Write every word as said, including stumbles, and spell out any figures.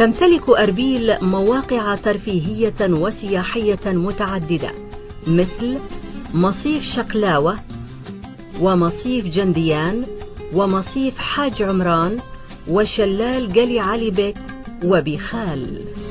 تمتلك أربيل مواقع ترفيهية وسياحية متعددة مثل مصيف شقلاوة ومصيف جنديان ومصيف حاج عمران وشلال قلي علي بك وبخال.